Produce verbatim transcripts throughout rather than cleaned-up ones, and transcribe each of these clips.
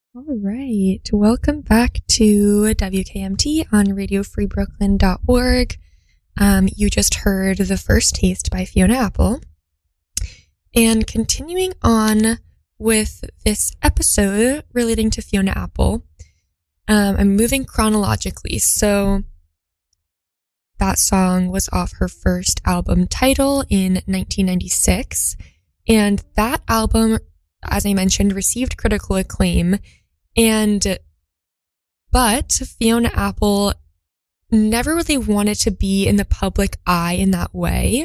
All right. Welcome back to W K M T on radio free brooklyn dot org. Um, you just heard The First Taste by Fiona Apple. And continuing on with this episode relating to Fiona Apple, um, I'm moving chronologically. So that song was off her first album, Title, in nineteen ninety-six. And that album, as I mentioned, received critical acclaim. And, but Fiona Apple never really wanted to be in the public eye in that way.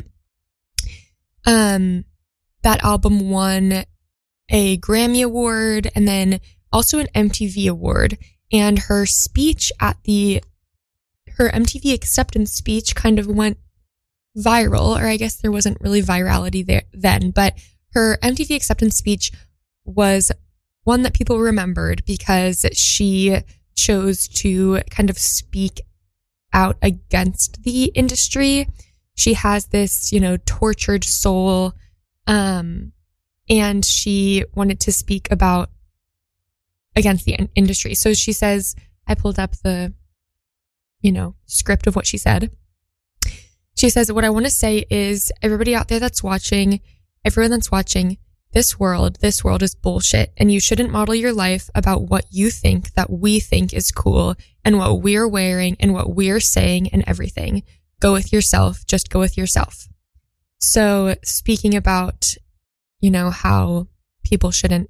Um, that album won a Grammy Award and then also an M T V Award. And her speech at the, her M T V acceptance speech kind of went viral, or I guess there wasn't really virality there then, but her M T V acceptance speech was one that people remembered because she chose to kind of speak out against the industry. She has this, you know, tortured soul, um, and she wanted to speak about against the industry. So she says, I pulled up the, you know, script of what she said. She says, what I want to say is everybody out there that's watching, everyone that's watching, This world, this world is bullshit, and you shouldn't model your life about what you think that we think is cool and what we're wearing and what we're saying and everything. Go with yourself. Just go with yourself. So speaking about, you know, how people shouldn't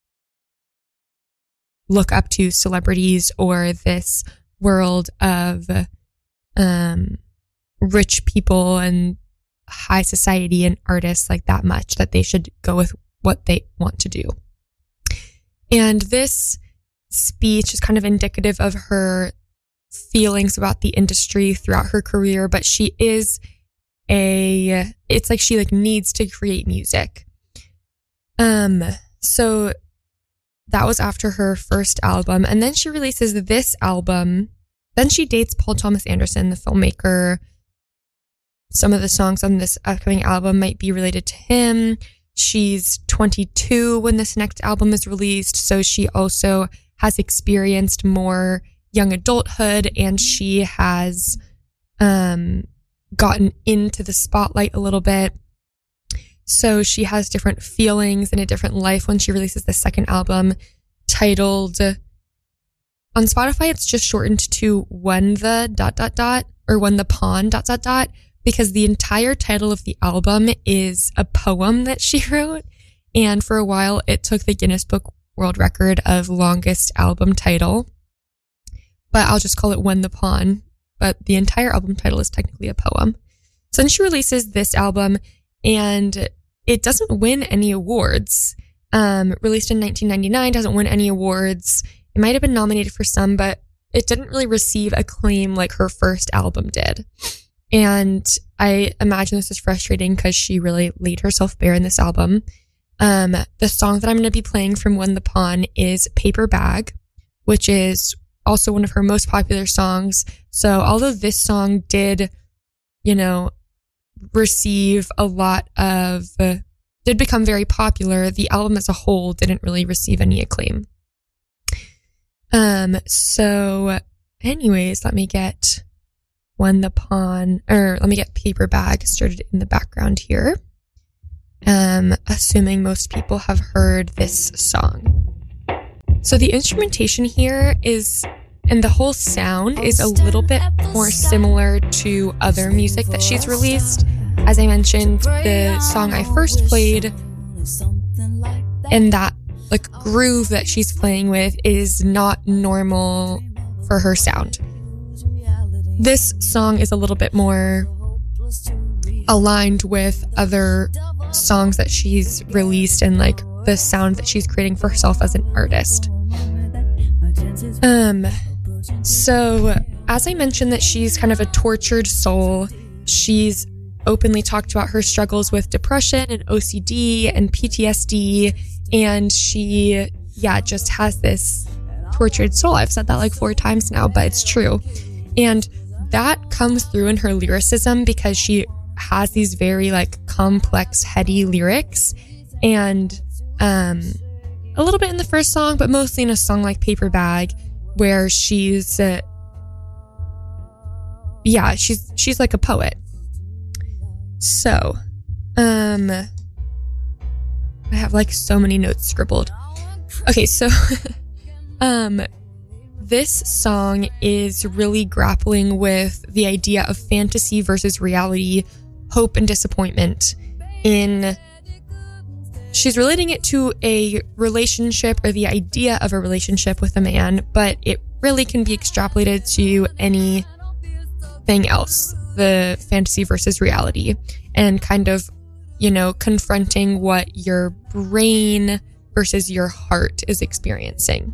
look up to celebrities or this world of um, rich people and high society and artists like that much, that they should go with what they want to do. And this speech is kind of indicative of her feelings about the industry throughout her career, but she is a, it's like she like needs to create music. Um, so that was after her first album. And then she releases this album. Then she dates Paul Thomas Anderson, the filmmaker. Some of the songs on this upcoming album might be related to him. She's twenty-two when this next album is released, so she also has experienced more young adulthood, and she has um, gotten into the spotlight a little bit. So she has different feelings and a different life when she releases the second album, titled, on Spotify it's just shortened to When the dot dot dot, or When the Pawn dot dot dot, because the entire title of the album is a poem that she wrote. And for a while, it took the Guinness Book World Record of longest album title. But I'll just call it When the Pawn. But the entire album title is technically a poem. So then she releases this album, and it doesn't win any awards. Um, released in nineteen ninety-nine, doesn't win any awards. It might have been nominated for some, but it didn't really receive acclaim like her first album did. And I imagine this is frustrating because she really laid herself bare in this album. Um, the song that I'm going to be playing from When the Pawn is Paper Bag, which is also one of her most popular songs. So although this song did, you know, receive a lot of, uh, did become very popular, the album as a whole didn't really receive any acclaim. Um, so anyways, let me get When the Pawn, or let me get Paper Bag started in the background here. Um, assuming most people have heard this song. So the instrumentation here is, and the whole sound is a little bit more similar to other music that she's released. As I mentioned, the song I first played, and that like groove that she's playing with is not normal for her sound. This song is a little bit more aligned with other songs that she's released and like the sound that she's creating for herself as an artist. Um, so as I mentioned that she's kind of a tortured soul, she's openly talked about her struggles with depression and O C D and P T S D, and she, yeah, just has this tortured soul. I've said that like four times now, but it's true. And that comes through in her lyricism because she has these very like complex, heady lyrics. And um, a little bit in the first song, but mostly in a song like Paper Bag, where she's, uh, yeah, she's she's like a poet. So, um, I have like so many notes scribbled. Okay, so, um, this song is really grappling with the idea of fantasy versus reality, hope and disappointment. In, she's relating it to a relationship or the idea of a relationship with a man, but it really can be extrapolated to anything else, the fantasy versus reality, and kind of, you know, confronting what your brain versus your heart is experiencing.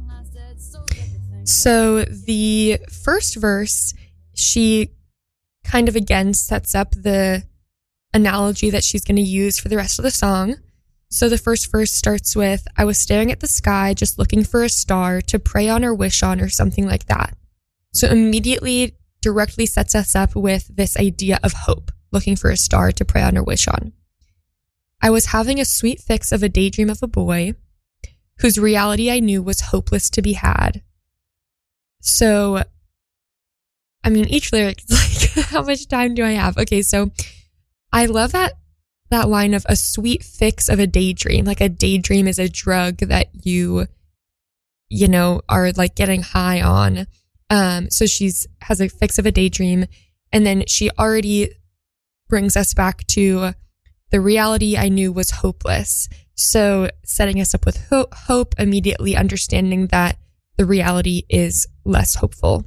So the first verse, she kind of again sets up the analogy that she's going to use for the rest of the song. So the first verse starts with, I was staring at the sky, just looking for a star to pray on or wish on or something like that. So immediately directly sets us up with this idea of hope, looking for a star to pray on or wish on. I was having a sweet fix of a daydream of a boy whose reality I knew was hopeless to be had. So, I mean, each lyric is like, how much time do I have? Okay, so I love that that line of a sweet fix of a daydream. Like a daydream is a drug that you, you know, are like getting high on. Um, so she's has a fix of a daydream, and then she already brings us back to the reality I knew was hopeless. So setting us up with ho- hope, immediately understanding that the reality is less hopeful.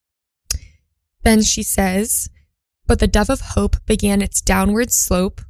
Then she says, but the dove of hope began its downward slope.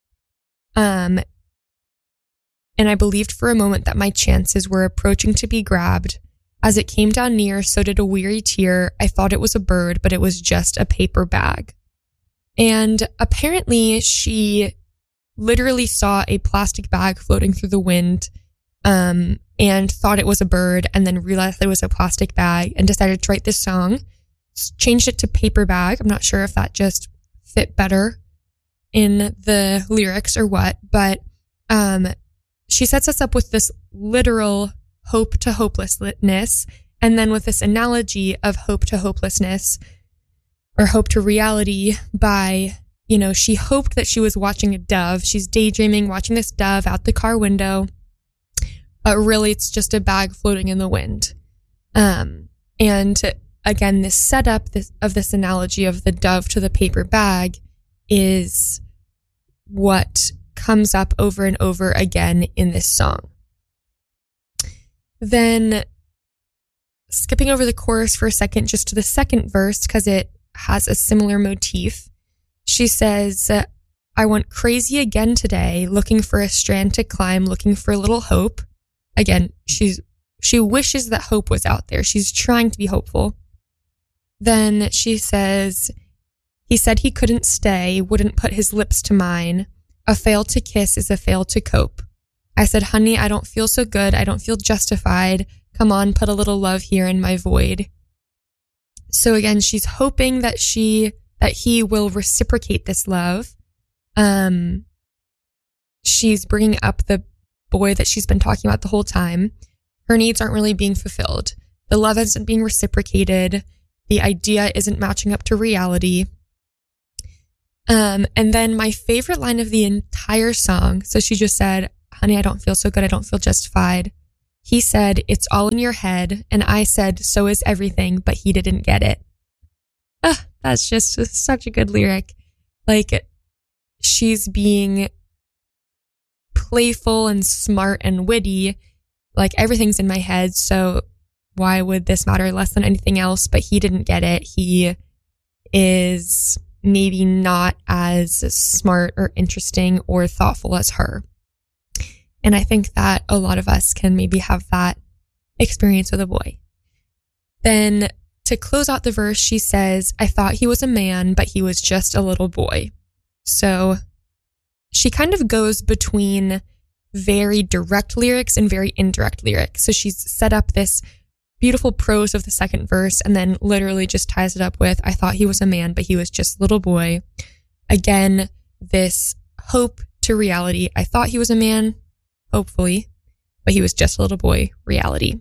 Um, and I believed for a moment that my chances were approaching to be grabbed. As it came down near, so did a weary tear. I thought it was a bird, but it was just a paper bag. And apparently she literally saw a plastic bag floating through the wind, um, and thought it was a bird, and then realized it was a plastic bag and decided to write this song. Changed it to paper bag. I'm not sure if that just fit better in the lyrics or what, but um, she sets us up with this literal hope to hopelessness, and then with this analogy of hope to hopelessness or hope to reality by, you know, she hoped that she was watching a dove. She's daydreaming, watching this dove out the car window, but really it's just a bag floating in the wind. Um, and again, this setup this, of this analogy of the dove to the paper bag is what comes up over and over again in this song. Then skipping over the chorus for a second, just to the second verse, because it has a similar motif. She says, I went crazy again today, looking for a strand to climb, looking for a little hope. Again, she's she wishes that hope was out there. She's trying to be hopeful. Then she says, he said he couldn't stay, wouldn't put his lips to mine. A fail to kiss is a fail to cope. I said, honey, I don't feel so good. I don't feel justified. Come on, put a little love here in my void. So again, she's hoping that she, that he will reciprocate this love. Um, she's bringing up the boy that she's been talking about the whole time. Her needs aren't really being fulfilled. The love isn't being reciprocated. The idea isn't matching up to reality. Um, and then my favorite line of the entire song. So she just said, honey, I don't feel so good. I don't feel justified. He said, it's all in your head. And I said, so is everything, but he didn't get it. Ah, that's just such a good lyric. Like, she's being playful and smart and witty. Like, everything's in my head, so why would this matter less than anything else? But he didn't get it. He is maybe not as smart or interesting or thoughtful as her. And I think that a lot of us can maybe have that experience with a boy. Then to close out the verse, she says, I thought he was a man, but he was just a little boy. So she kind of goes between very direct lyrics and very indirect lyrics. So she's set up this beautiful prose of the second verse and then literally just ties it up with, I thought he was a man, but he was just a little boy. Again, this hope to reality. I thought he was a man, hopefully, but he was just a little boy reality.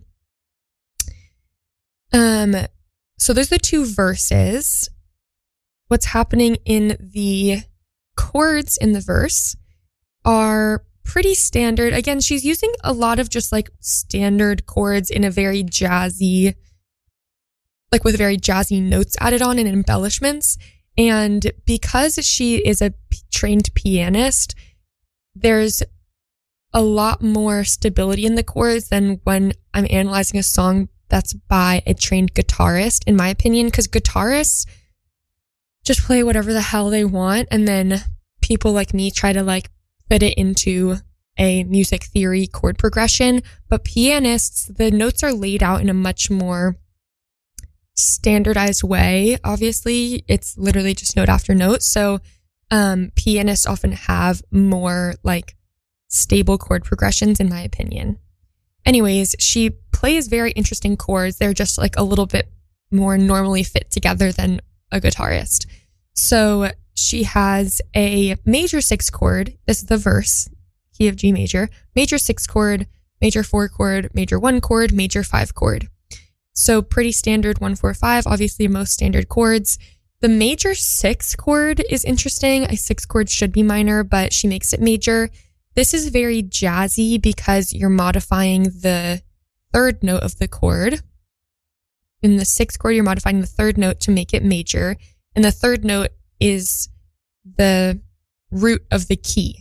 Um, so there's the two verses. What's happening in the chords in the verse are pretty standard. Again, she's using a lot of just like standard chords in a very jazzy, like with very jazzy notes added on and embellishments. And because she is a p- trained pianist, there's a lot more stability in the chords than when I'm analyzing a song that's by a trained guitarist, in my opinion, because guitarists just play whatever the hell they want. And then people like me try to like fit it into a music theory chord progression. But pianists, the notes are laid out in a much more standardized way. Obviously, it's literally just note after note. So um, pianists often have more like stable chord progressions, in my opinion. Anyways, she plays very interesting chords. They're just like a little bit more normally fit together than a guitarist. So she has a major six chord. This is the verse, key of G major, major six chord, major four chord, major one chord, major five chord. So pretty standard one, four, five, obviously most standard chords. The major six chord is interesting. A six chord should be minor, but she makes it major. This is very jazzy because you're modifying the third note of the chord. In the sixth chord, you're modifying the third note to make it major. And the third note is the root of the key.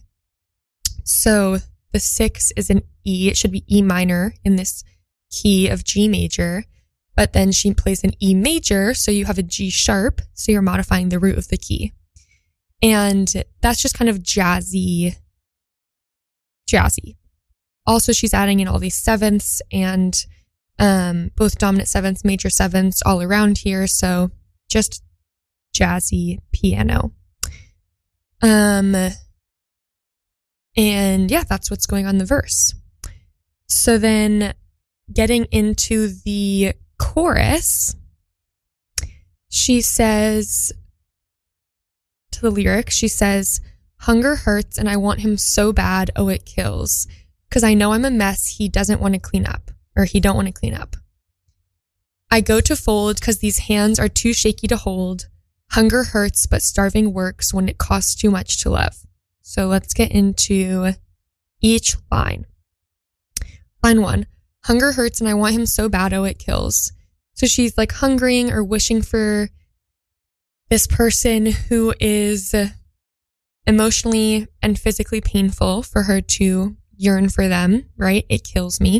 So the six is an E. It should be E minor in this key of G major. But then she plays an E major, so you have a G sharp. So you're modifying the root of the key. And that's just kind of jazzy. Jazzy. Also, she's adding in all these sevenths and um, both dominant sevenths, major sevenths all around here. So just jazzy piano. Um, and yeah, that's what's going on in the verse. So then getting into the chorus, she says to the lyric, she says, "Hunger hurts and I want him so bad, oh, it kills. Because I know I'm a mess he doesn't want to clean up, or he don't want to clean up. I go to fold because these hands are too shaky to hold. Hunger hurts, but starving works when it costs too much to love." So let's get into each line. Line one, hunger hurts and I want him so bad, oh, it kills. So she's like hungering or wishing for this person who is emotionally and physically painful for her to yearn for them, right? It kills me.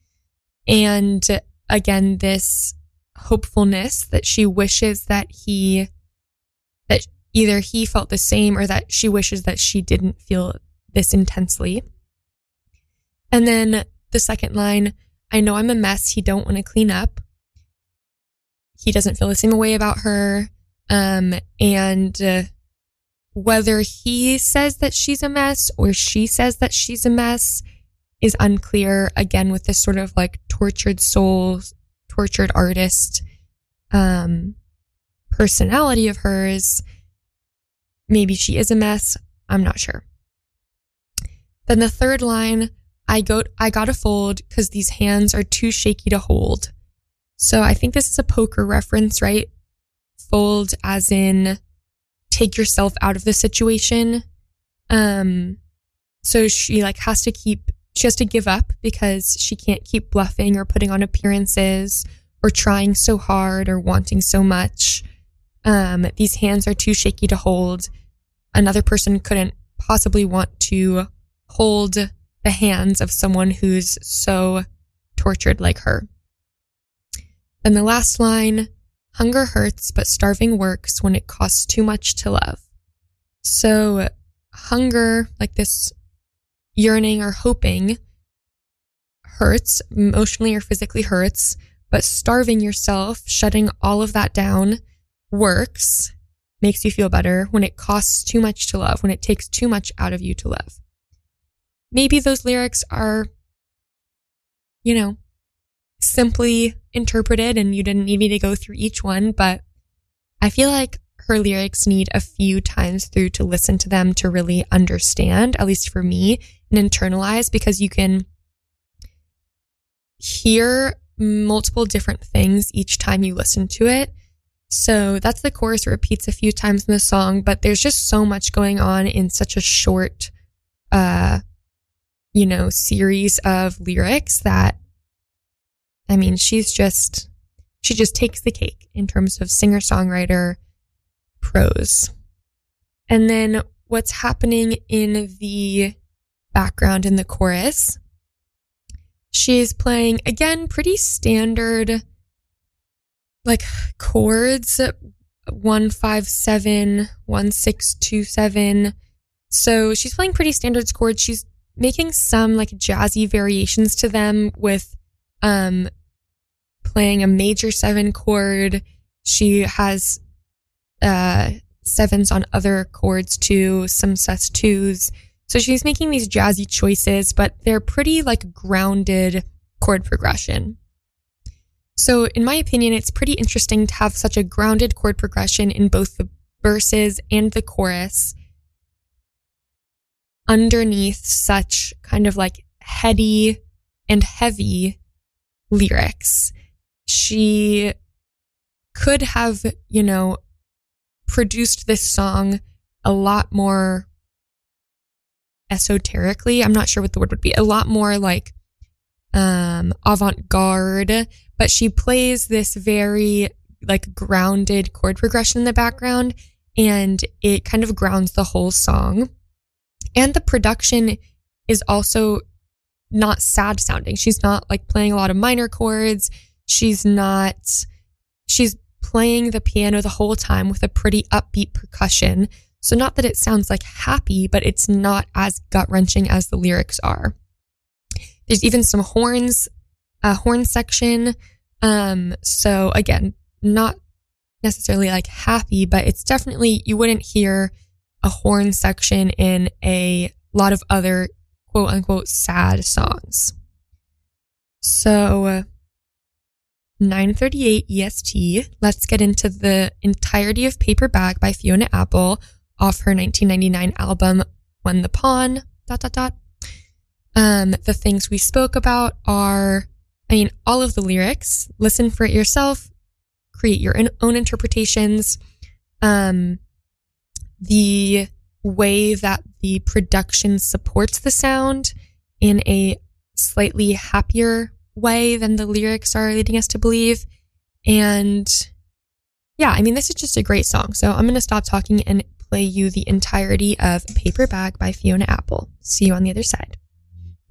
And again, this hopefulness that she wishes that he, that either he felt the same or that she wishes that she didn't feel this intensely. And then the second line, I know I'm a mess he don't want to clean up. He doesn't feel the same way about her. Um, and uh, whether he says that she's a mess or she says that she's a mess is unclear. Again, with this sort of like tortured soul, tortured artist um, personality of hers. Maybe she is a mess. I'm not sure. Then the third line, I go, I gotta fold because these hands are too shaky to hold. So I think this is a poker reference, right? Fold as in take yourself out of the situation. Um, so she like has to keep, she has to give up because she can't keep bluffing or putting on appearances or trying so hard or wanting so much. Um, these hands are too shaky to hold. Another person couldn't possibly want to hold the hands of someone who's so tortured like her. Then the last line, hunger hurts, but starving works when it costs too much to love. So hunger, like this yearning or hoping, hurts, emotionally or physically hurts, but starving yourself, shutting all of that down, works, makes you feel better when it costs too much to love, when it takes too much out of you to love. Maybe those lyrics are, you know, simply interpreted and you didn't need me to go through each one, but I feel like her lyrics need a few times through to listen to them to really understand, at least for me, and internalize, because you can hear multiple different things each time you listen to it. So that's the chorus. It repeats a few times in the song, but there's just so much going on in such a short, uh, you know, series of lyrics that, I mean, she's just, she just takes the cake in terms of singer-songwriter prose. And then what's happening in the background in the chorus, she's playing, again, pretty standard, like chords, one, five, seven, one, six, two, seven. So she's playing pretty standard chords. She's making some like jazzy variations to them with, um, playing a major seven chord. She has, uh, sevens on other chords too, some sus twos. So she's making these jazzy choices, but they're pretty like grounded chord progression. So in my opinion, it's pretty interesting to have such a grounded chord progression in both the verses and the chorus underneath such kind of like heady and heavy lyrics. She could have, you know, produced this song a lot more esoterically. I'm not sure what the word would be. A lot more like um, avant-garde, but she plays this very like grounded chord progression in the background, and it kind of grounds the whole song. And the production is also not sad sounding. She's not like playing a lot of minor chords. She's not, she's playing the piano the whole time with a pretty upbeat percussion. So not that it sounds like happy, but it's not as gut-wrenching as the lyrics are. There's even some horns, a horn section. Um, so again, not necessarily like happy, but it's definitely, you wouldn't hear a horn section in a lot of other quote unquote sad songs. So nine thirty-eight E S T, let's get into the entirety of Paper Bag by Fiona Apple off her nineteen ninety-nine album, When the Pawn, dot, dot, dot. Um, the things we spoke about are, I mean, all of the lyrics. Listen for it yourself. Create your own interpretations. Um, the way that the production supports the sound in a slightly happier way than the lyrics are leading us to believe. And yeah, I mean, this is just a great song. So I'm going to stop talking and play you the entirety of Paper Bag by Fiona Apple. See you on the other side.